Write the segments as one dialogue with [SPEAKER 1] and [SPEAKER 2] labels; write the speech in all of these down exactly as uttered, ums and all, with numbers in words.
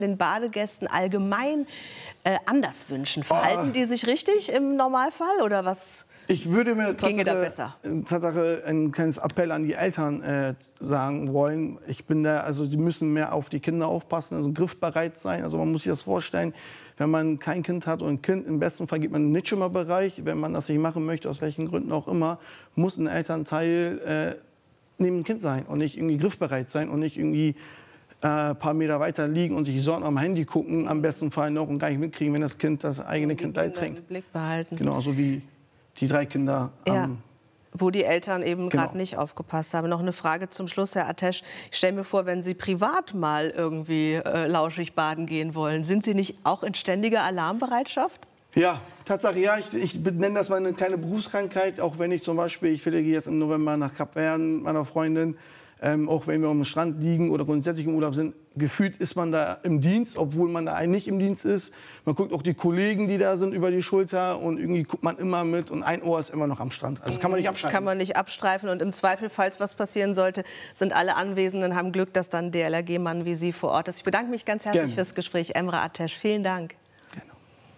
[SPEAKER 1] den Badegästen allgemein äh, anders wünschen? Verhalten oh. die sich richtig im Normalfall oder was?
[SPEAKER 2] Ich würde mir
[SPEAKER 1] ginge da besser?
[SPEAKER 2] Tatsache ein kleines Appell an die Eltern äh, sagen wollen. Ich bin da, also sie müssen mehr auf die Kinder aufpassen, also griffbereit sein. Also man muss sich das vorstellen, wenn man kein Kind hat und ein Kind, im besten Fall geht man in den Nichtschwimmerbereich. Wenn man das nicht machen möchte, aus welchen Gründen auch immer, muss ein Elternteil äh, neben dem Kind sein und nicht irgendwie griffbereit sein und nicht irgendwie ein äh, paar Meter weiter liegen und sich Sorgen am Handy gucken, am besten Fall noch und gar nicht mitkriegen, wenn das Kind das eigene Kind leid trinkt.
[SPEAKER 1] Im Blick behalten.
[SPEAKER 2] Genau, so wie die drei Kinder.
[SPEAKER 1] Ja.
[SPEAKER 2] Ähm,
[SPEAKER 1] Wo die Eltern eben
[SPEAKER 2] genau.
[SPEAKER 1] gerade nicht aufgepasst haben. Noch eine Frage zum Schluss, Herr Atesch. Ich stelle mir vor, wenn Sie privat mal irgendwie äh, lauschig baden gehen wollen, sind Sie nicht auch in ständiger Alarmbereitschaft?
[SPEAKER 2] Ja, Tatsache, ja. Ich, ich nenne das mal eine kleine Berufskrankheit. Auch wenn ich zum Beispiel, ich fliege jetzt im November nach Kapverden mit meiner Freundin, ähm, auch wenn wir am Strand liegen oder grundsätzlich im Urlaub sind, gefühlt ist man da im Dienst, obwohl man da eigentlich nicht im Dienst ist. Man guckt auch die Kollegen, die da sind, über die Schulter und irgendwie guckt man immer mit und ein Ohr ist immer noch am Strand. Also das kann man nicht abstreifen.
[SPEAKER 1] Das kann man nicht abstreifen und im Zweifel, falls was passieren sollte, sind alle Anwesenden, haben Glück, dass dann D L R G-Mann wie Sie vor Ort ist. Ich bedanke mich ganz herzlich
[SPEAKER 2] Gerne.
[SPEAKER 1] fürs Gespräch, Emre Atesch. Vielen Dank.
[SPEAKER 2] Gerne.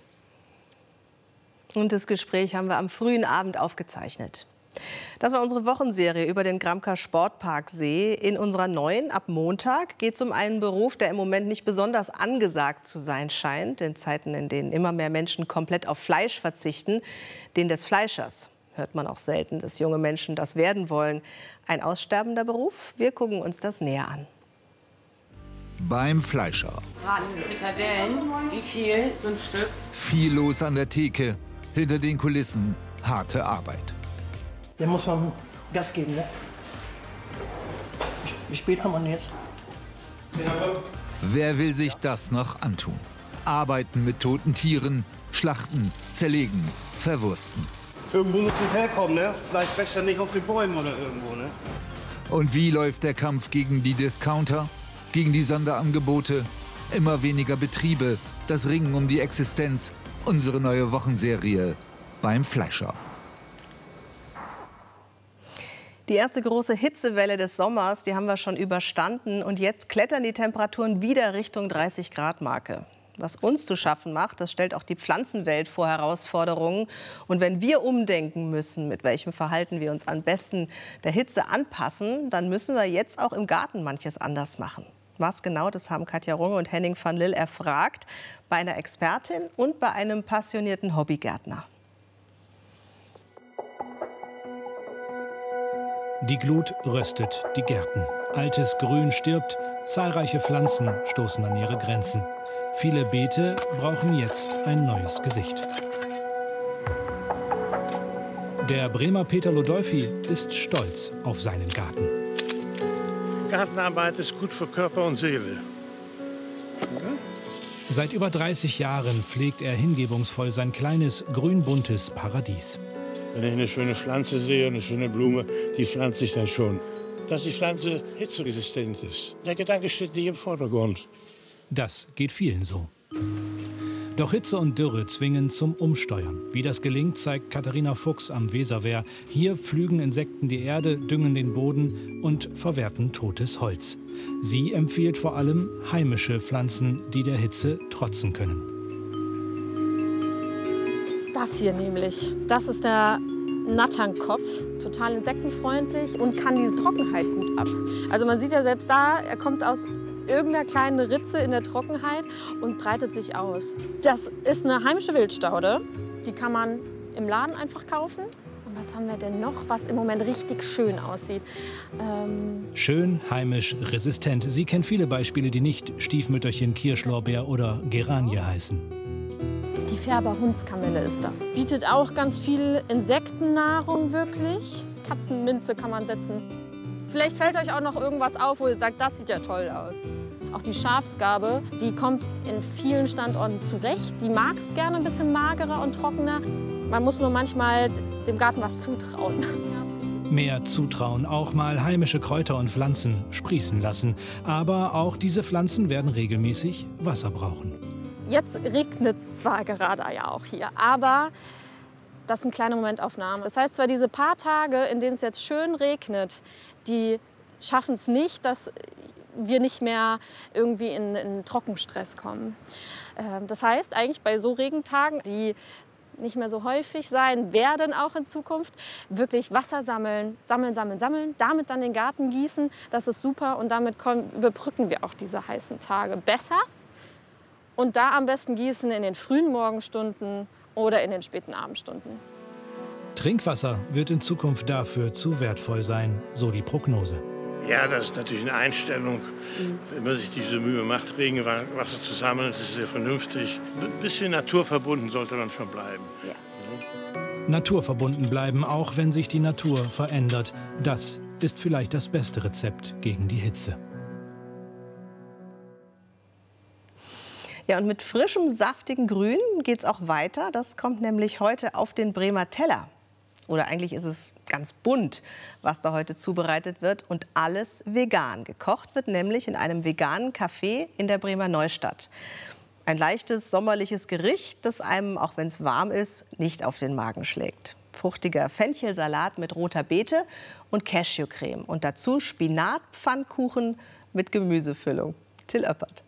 [SPEAKER 1] Und das Gespräch haben wir am frühen Abend aufgezeichnet. Das war unsere Wochenserie über den Gramker Sportparksee. In unserer neuen, ab Montag, geht es um einen Beruf, der im Moment nicht besonders angesagt zu sein scheint. In Zeiten, in denen immer mehr Menschen komplett auf Fleisch verzichten, den des Fleischers. Hört man auch selten, dass junge Menschen das werden wollen. Ein aussterbender Beruf? Wir gucken uns das näher an.
[SPEAKER 3] Beim Fleischer.
[SPEAKER 4] Braten Frikadellen. Wie viel? Fünf Stück.
[SPEAKER 3] Viel los an der Theke. Hinter den Kulissen harte Arbeit.
[SPEAKER 5] Da muss man Gas geben, ne? Wie spät haben wir denn jetzt?
[SPEAKER 3] Wer will sich das noch antun? Arbeiten mit toten Tieren, schlachten, zerlegen, verwursten.
[SPEAKER 6] Irgendwo muss es herkommen, ne? Vielleicht wächst er nicht auf den Bäumen oder irgendwo, ne?
[SPEAKER 3] Und wie läuft der Kampf gegen die Discounter, gegen die Sonderangebote? Immer weniger Betriebe, das Ringen um die Existenz. Unsere neue Wochenserie beim Fleischer.
[SPEAKER 1] Die erste große Hitzewelle des Sommers, die haben wir schon überstanden. Und jetzt klettern die Temperaturen wieder Richtung dreißig Grad Marke. Was uns zu schaffen macht, das stellt auch die Pflanzenwelt vor Herausforderungen. Und wenn wir umdenken müssen, mit welchem Verhalten wir uns am besten der Hitze anpassen, dann müssen wir jetzt auch im Garten manches anders machen. Was genau, das haben Katja Runge und Henning van Lill erfragt. Bei einer Expertin und bei einem passionierten Hobbygärtner.
[SPEAKER 7] Die Glut röstet die Gärten. Altes Grün stirbt, zahlreiche Pflanzen stoßen an ihre Grenzen. Viele Beete brauchen jetzt ein neues Gesicht. Der Bremer Peter Lodolfi ist stolz auf seinen Garten.
[SPEAKER 8] Gartenarbeit ist gut für Körper und Seele.
[SPEAKER 7] Seit über dreißig Jahren pflegt er hingebungsvoll sein kleines grün-buntes Paradies.
[SPEAKER 8] Wenn ich eine schöne Pflanze sehe, eine schöne Blume, die pflanze ich dann schon. Dass die Pflanze hitzeresistent ist. Der Gedanke steht nicht im Vordergrund.
[SPEAKER 7] Das geht vielen so. Doch Hitze und Dürre zwingen zum Umsteuern. Wie das gelingt, zeigt Katharina Fuchs am Weserwehr. Hier pflügen Insekten die Erde, düngen den Boden und verwerten totes Holz. Sie empfiehlt vor allem heimische Pflanzen, die der Hitze trotzen können.
[SPEAKER 9] Das hier nämlich, das ist der Natternkopf, total insektenfreundlich und kann diese Trockenheit gut ab. Also man sieht ja selbst da, er kommt aus irgendeiner kleinen Ritze in der Trockenheit und breitet sich aus. Das ist eine heimische Wildstaude, die kann man im Laden einfach kaufen. Und was haben wir denn noch, was im Moment richtig schön aussieht? Ähm
[SPEAKER 7] Schön, heimisch, resistent. Sie kennt viele Beispiele, die nicht Stiefmütterchen, Kirschlorbeer oder Geranie heißen.
[SPEAKER 9] Die Färber-Hundskamille ist das. Bietet auch ganz viel Insektennahrung wirklich. Katzenminze kann man setzen. Vielleicht fällt euch auch noch irgendwas auf, wo ihr sagt, das sieht ja toll aus. Auch die Schafsgarbe, die kommt in vielen Standorten zurecht. Die mag es gerne ein bisschen magerer und trockener. Man muss nur manchmal dem Garten was zutrauen.
[SPEAKER 7] Mehr zutrauen, auch mal heimische Kräuter und Pflanzen sprießen lassen. Aber auch diese Pflanzen werden regelmäßig Wasser brauchen.
[SPEAKER 9] Jetzt regnet es zwar gerade ja auch hier, aber das sind kleine Momentaufnahmen. Das heißt zwar, diese paar Tage, in denen es jetzt schön regnet, die schaffen es nicht, dass wir nicht mehr irgendwie in, in Trockenstress kommen. Ähm, das heißt, eigentlich bei so Regentagen, die nicht mehr so häufig sein werden, auch in Zukunft, wirklich Wasser sammeln, sammeln, sammeln, sammeln, damit dann den Garten gießen, das ist super und damit kommen, überbrücken wir auch diese heißen Tage besser. Und da am besten gießen in den frühen Morgenstunden oder in den späten Abendstunden.
[SPEAKER 7] Trinkwasser wird in Zukunft dafür zu wertvoll sein, so die Prognose.
[SPEAKER 8] Ja, das ist natürlich eine Einstellung. Wenn man sich diese Mühe macht, Regenwasser zu sammeln, das ist sehr vernünftig. Ein bisschen naturverbunden sollte man schon bleiben.
[SPEAKER 9] Ja.
[SPEAKER 7] Naturverbunden bleiben, auch wenn sich die Natur verändert. Das ist vielleicht das beste Rezept gegen die Hitze.
[SPEAKER 1] Ja, und mit frischem, saftigen Grün geht es auch weiter. Das kommt nämlich heute auf den Bremer Teller. Oder eigentlich ist es ganz bunt, was da heute zubereitet wird. Und alles vegan. Gekocht wird nämlich in einem veganen Café in der Bremer Neustadt. Ein leichtes, sommerliches Gericht, das einem, auch wenn es warm ist, nicht auf den Magen schlägt. Fruchtiger Fenchelsalat mit roter Beete und Cashewcreme. Und dazu Spinatpfannkuchen mit Gemüsefüllung. Till Oeppert.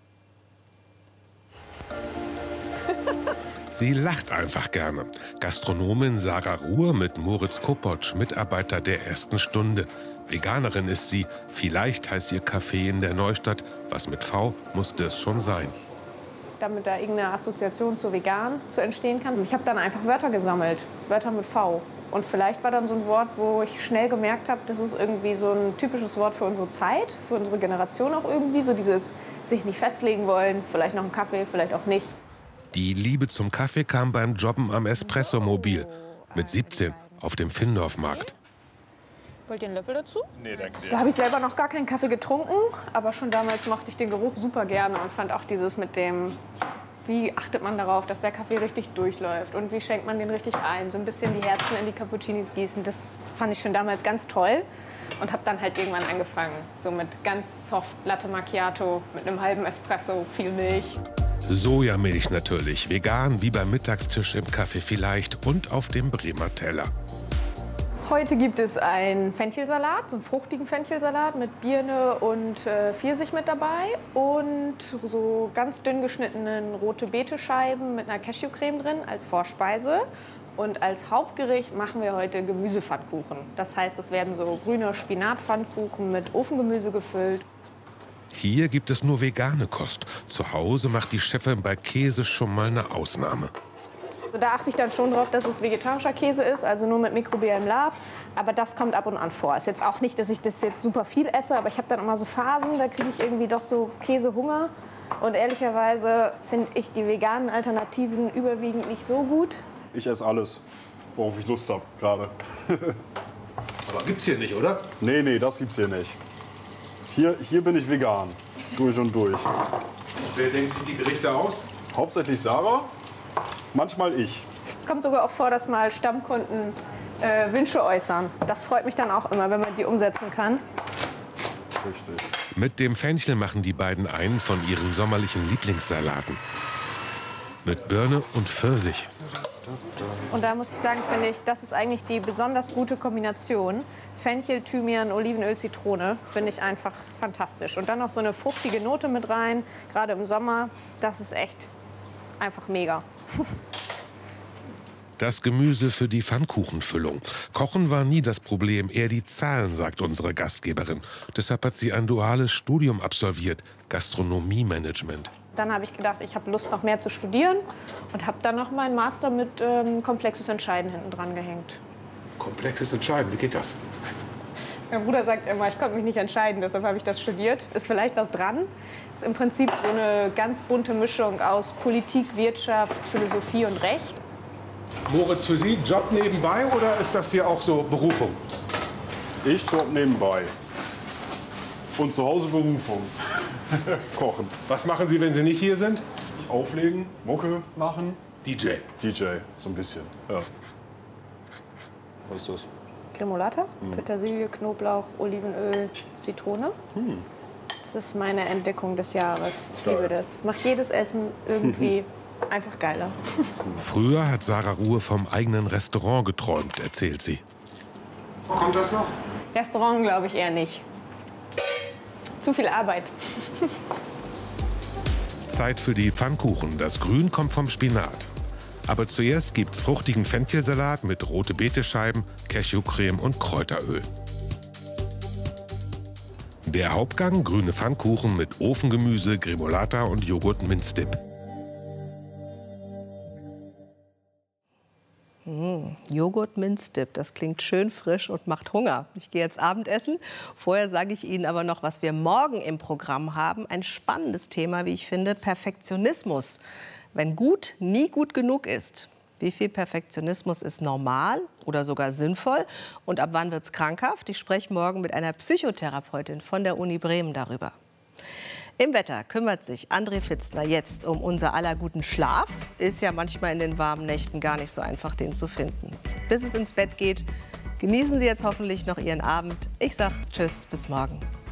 [SPEAKER 10] Sie lacht einfach gerne. Gastronomin Sarah Ruhr mit Moritz Kopotsch, Mitarbeiter der ersten Stunde. Veganerin ist sie. Vielleicht heißt ihr Café in der Neustadt. Was mit V musste es schon sein.
[SPEAKER 11] Damit da irgendeine Assoziation zu vegan zu entstehen kann. Ich habe dann einfach Wörter gesammelt. Wörter mit V. Und vielleicht war dann so ein Wort, wo ich schnell gemerkt habe, das ist irgendwie so ein typisches Wort für unsere Zeit, für unsere Generation auch irgendwie. So dieses sich nicht festlegen wollen, vielleicht noch einen Kaffee, vielleicht auch nicht.
[SPEAKER 10] Die Liebe zum Kaffee kam beim Jobben am Espresso-Mobil. Mit siebzehn auf dem Findorfmarkt.
[SPEAKER 9] Wollt ihr einen Löffel dazu?
[SPEAKER 11] Nee, danke dir. Da habe ich selber noch gar keinen Kaffee getrunken, aber schon damals mochte ich den Geruch super gerne und fand auch dieses mit dem, wie achtet man darauf, dass der Kaffee richtig durchläuft und wie schenkt man den richtig ein, so ein bisschen die Herzen in die Cappuccinis gießen, das fand ich schon damals ganz toll und habe dann halt irgendwann angefangen, so mit ganz soft Latte Macchiato, mit einem halben Espresso, viel Milch.
[SPEAKER 10] Sojamilch natürlich, vegan wie beim Mittagstisch im Café vielleicht und auf dem Bremer Teller.
[SPEAKER 11] Heute gibt es einen Fenchelsalat, so einen fruchtigen Fenchelsalat mit Birne und äh, Pfirsich mit dabei und so ganz dünn geschnittenen rote Beete-Scheiben mit einer Cashewcreme drin als Vorspeise. Und als Hauptgericht machen wir heute Gemüsepfannkuchen. Das heißt, es werden so grüne Spinatpfannkuchen mit Ofengemüse gefüllt.
[SPEAKER 10] Hier gibt es nur vegane Kost. Zu Hause macht die Chefin bei Käse schon mal eine Ausnahme.
[SPEAKER 11] Also da achte ich dann schon drauf, dass es vegetarischer Käse ist, also nur mit mikrobiellem Lab. Aber das kommt ab und an vor. Ist jetzt auch nicht, dass ich das jetzt super viel esse, aber ich habe dann immer so Phasen, da kriege ich irgendwie doch so Käsehunger. Und ehrlicherweise finde ich die veganen Alternativen überwiegend nicht so gut.
[SPEAKER 12] Ich esse alles, worauf ich Lust habe gerade.
[SPEAKER 10] Aber gibt's hier nicht, oder?
[SPEAKER 12] Nee, nee, das gibt's hier nicht. Hier, hier bin ich vegan, durch und durch.
[SPEAKER 10] Wer denkt sich die Gerichte aus?
[SPEAKER 12] Hauptsächlich Sarah, manchmal ich.
[SPEAKER 11] Es kommt sogar auch vor, dass mal Stammkunden äh, Wünsche äußern. Das freut mich dann auch immer, wenn man die umsetzen kann.
[SPEAKER 12] Richtig.
[SPEAKER 10] Mit dem Fenchel machen die beiden einen von ihren sommerlichen Lieblingssalaten. Mit Birne und Pfirsich.
[SPEAKER 11] Und da muss ich sagen, finde ich, das ist eigentlich die besonders gute Kombination. Fenchel, Thymian, Olivenöl, Zitrone, finde ich einfach fantastisch. Und dann noch so eine fruchtige Note mit rein, gerade im Sommer, das ist echt einfach mega.
[SPEAKER 10] Das Gemüse für die Pfannkuchenfüllung. Kochen war nie das Problem, eher die Zahlen, sagt unsere Gastgeberin. Deshalb hat sie ein duales Studium absolviert, Gastronomie-Management.
[SPEAKER 11] Dann habe ich gedacht, ich habe Lust, noch mehr zu studieren und habe dann noch meinen Master mit ähm, komplexes Entscheiden hinten dran gehängt.
[SPEAKER 10] Komplexes Entscheiden, wie geht das?
[SPEAKER 11] Mein Bruder sagt immer, ich konnte mich nicht entscheiden, deshalb habe ich das studiert. Ist vielleicht was dran. Ist im Prinzip so eine ganz bunte Mischung aus Politik, Wirtschaft, Philosophie und Recht.
[SPEAKER 13] Moritz, für Sie Job nebenbei oder ist das hier auch so Berufung?
[SPEAKER 12] Ich Job nebenbei. Und zu Hause Berufung. Kochen.
[SPEAKER 13] Was machen Sie, wenn Sie nicht hier sind?
[SPEAKER 12] Auflegen, Mucke machen.
[SPEAKER 13] D J.
[SPEAKER 12] D J, so ein bisschen, ja. Was ist das?
[SPEAKER 11] Gremolata, hm. Petersilie, Knoblauch, Olivenöl, Zitrone. Hm. Das ist meine Entdeckung des Jahres. Ich liebe das. Macht jedes Essen irgendwie einfach geiler.
[SPEAKER 10] Früher hat Sarah Ruhr vom eigenen Restaurant geträumt, erzählt sie.
[SPEAKER 13] Kommt das noch?
[SPEAKER 11] Restaurant glaube ich eher nicht. zu viel Arbeit.
[SPEAKER 10] Zeit für die Pfannkuchen. Das Grün kommt vom Spinat. Aber zuerst gibt's fruchtigen Fenchelsalat mit rote Betescheiben, Cashewcreme und Kräuteröl. Der Hauptgang: grüne Pfannkuchen mit Ofengemüse, Gremolata und Joghurt-Minzdip.
[SPEAKER 1] Mmh, Joghurt-Minzdip, das klingt schön frisch und macht Hunger. Ich gehe jetzt Abendessen. Vorher sage ich Ihnen aber noch, was wir morgen im Programm haben. Ein spannendes Thema, wie ich finde: Perfektionismus. Wenn gut nie gut genug ist. Wie viel Perfektionismus ist normal oder sogar sinnvoll? Und ab wann wird es krankhaft? Ich spreche morgen mit einer Psychotherapeutin von der Uni Bremen darüber. Im Wetter kümmert sich André Pfitzner jetzt um unser aller guten Schlaf. Ist ja manchmal in den warmen Nächten gar nicht so einfach, den zu finden. Bis es ins Bett geht, genießen Sie jetzt hoffentlich noch Ihren Abend. Ich sage Tschüss, bis morgen.